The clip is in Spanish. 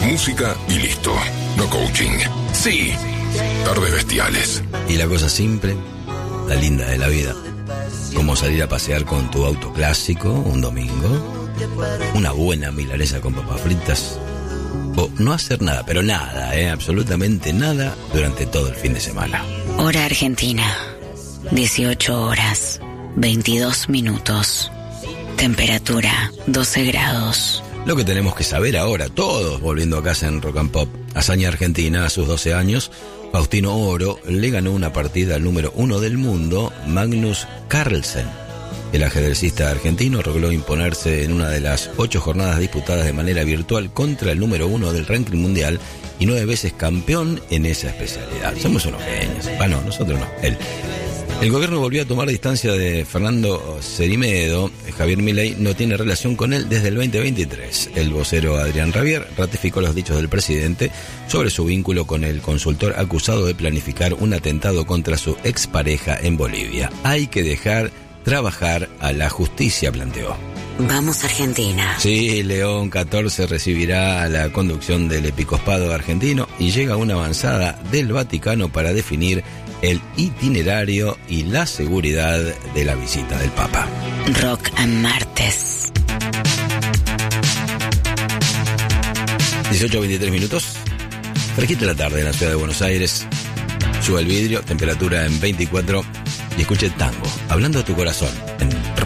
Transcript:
música y listo. No coaching. Sí, tardes bestiales. Y la cosa simple, la linda de la vida. Como salir a pasear con tu auto clásico un domingo, una buena milanesa con papas fritas, o no hacer nada, pero nada, absolutamente nada durante todo el fin de semana. Hora Argentina, 18 horas, 22 minutos. Temperatura, 12 grados. Lo que tenemos que saber ahora, todos volviendo a casa en Rock and Pop. Hazaña argentina, a sus 12 años, Faustino Oro le ganó una partida al número 1 del mundo, Magnus Carlsen. El ajedrecista argentino logró imponerse en una de las 8 jornadas disputadas de manera virtual contra el número 1 del ranking mundial y 9 veces campeón en esa especialidad. Somos unos genios. Bueno, nosotros no, él. El gobierno volvió a tomar distancia de Fernando Cermeño. Javier Milei no tiene relación con él desde el 2023. El vocero Adrián Rabier ratificó los dichos del presidente sobre su vínculo con el consultor acusado de planificar un atentado contra su expareja en Bolivia. Hay que dejar trabajar a la justicia, planteó. Vamos Argentina. Sí, León XIV recibirá la conducción del episcopado argentino y llega una avanzada del Vaticano para definir el itinerario y la seguridad de la visita del Papa. Rock and martes. 18:23 minutos. Fresquita la tarde en la ciudad de Buenos Aires. Sube el vidrio, temperatura en 24 y escuche tango, hablando a tu corazón en